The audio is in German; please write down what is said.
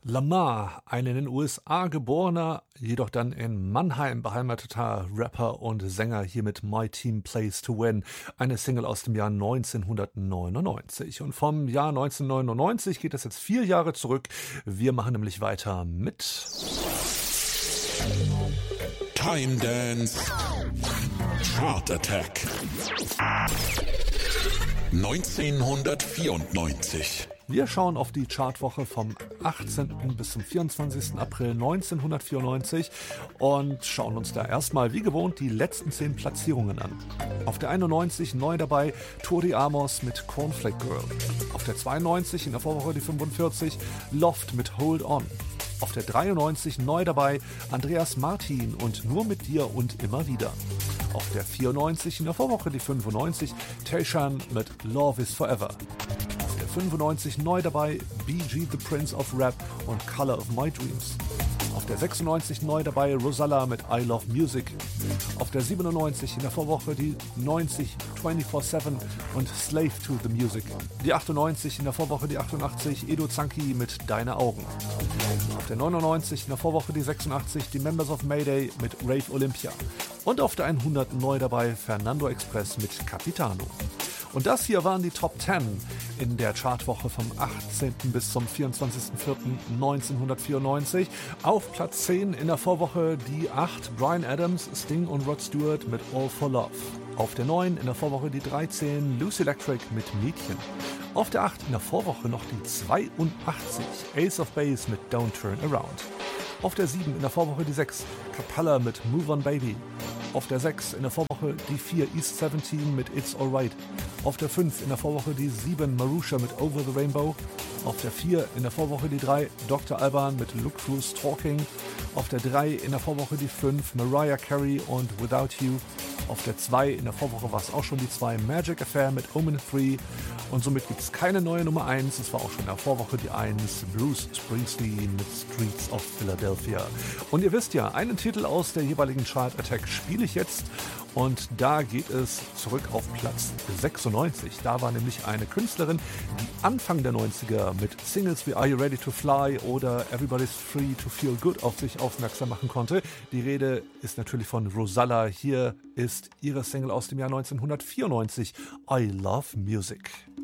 Lamar, ein in den USA geborener, jedoch dann in Mannheim beheimateter Rapper und Sänger, hier mit My Team Plays to Win, eine Single aus dem Jahr 1999. Und vom Jahr 1999 geht es jetzt 4 Jahre zurück. Wir machen nämlich weiter mit Time Dance Chart Attack 1994. Wir schauen auf die Chartwoche vom 18. bis zum 24. April 1994 und schauen uns da erstmal wie gewohnt die letzten 10 Platzierungen an. Auf der 91 neu dabei Tori Amos mit Cornflake Girl. Auf der 92 in der Vorwoche die 45 Loft mit Hold On. Auf der 93 neu dabei Andreas Martin und Nur mit dir und immer wieder. Auf der 94 in der Vorwoche die 95 Tayshan mit Love is Forever. Auf der 95 neu dabei BG The Prince of Rap und Color of My Dreams. Auf der 96 neu dabei Rosalla mit I Love Music. Auf der 97 in der Vorwoche die 90 24/7 und Slave to the Music. Die 98 in der Vorwoche die 88 Edo Zanki mit Deine Augen. Auf der 99 in der Vorwoche die 86 die Members of Mayday mit Rave Olympia. Und auf der 100 neu dabei Fernando Express mit Capitano. Und das hier waren die Top 10 in der Chartwoche vom 18. bis zum 24.04.1994. Auf Platz 10 in der Vorwoche die 8 Bryan Adams, Sting und Rod Stewart mit All for Love. Auf der 9 in der Vorwoche die 13 Lucy Electric mit Mädchen. Auf der 8 in der Vorwoche noch die 82 Ace of Base mit Don't Turn Around. Auf der 7 in der Vorwoche die 6 Capella mit Move On Baby. Auf der 6 in der Vorwoche die 4 East 17 mit It's Alright. Auf der 5 in der Vorwoche die 7 Marusha mit Over the Rainbow. Auf der 4 in der Vorwoche die 3 Dr. Alban mit Look Who's Talking. Auf der 3 in der Vorwoche die 5 Mariah Carey und Without You. Auf der 2 in der Vorwoche war es auch schon die 2 Magic Affair mit Omen 3. Und somit gibt es keine neue Nummer 1. Es war auch schon in der Vorwoche die 1 Bruce Springsteen mit Streets of Philadelphia. Und ihr wisst ja, einen Titel aus der jeweiligen Chart Attack spiele ich jetzt. Und da geht es zurück auf Platz 96. Da war nämlich eine Künstlerin, die Anfang der 90er mit Singles wie Are You Ready to Fly oder Everybody's Free to Feel Good auf sich aufmerksam machen konnte. Die Rede ist natürlich von Rosalla. Hier ist ihre Single aus dem Jahr 1994, I Love Music.